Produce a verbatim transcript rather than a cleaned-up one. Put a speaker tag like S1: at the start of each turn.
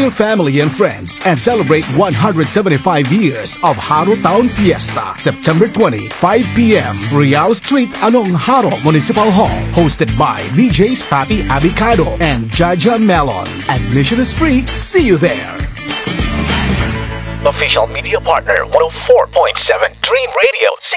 S1: your family and friends and celebrate one hundred seventy-five years of Haro Town Fiesta, September twentieth, five p.m. Real Street, Anong Haro Municipal Hall. Hosted by D Js Patty Abicado and Jaja Melon. Admission is free. See you there.
S2: Official media partner one oh four point seven Dream Radio.